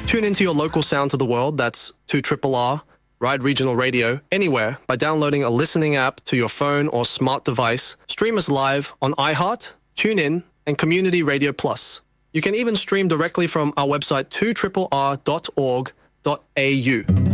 Tune into your local sound to the world, that's 2RRR, Ride Regional Radio, anywhere by downloading a listening app to your phone or smart device. Stream us live on iHeart, TuneIn, and Community Radio Plus. You can even stream directly from our website 2RRR.org.au.